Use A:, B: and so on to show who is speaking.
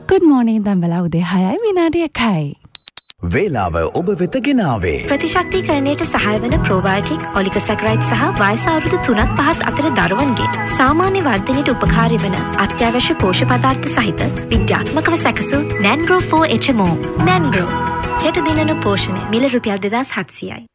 A: Good morning දැන් වෙලා උදේ 6යි විනාඩි 1යි.
B: වේලාව ඔබ වෙත ගෙනාවේ
C: ප්‍රතිශක්තිකරණයට සහාය වන ප්‍රෝබයෝටික් ඔලිගොසැකරයිඩ් සහ වයස අවුරුදු 3-5 අතර දරුවන්ගේ සාමාන්‍ය වර්ධනයට උපකාරී වන අත්‍යවශ්‍ය පෝෂක පදාර්ථ සහිත විද්‍යාත්මකව සැකසූ Nangro 4 HMO. Nangro හෙට දිනන පෝෂණය මිල රුපියල් 2700යි.